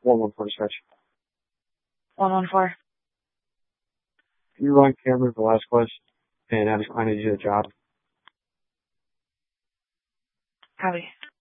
114 dispatch. 114. Can you run camera for Velasquez? And I need to do the job. Copy.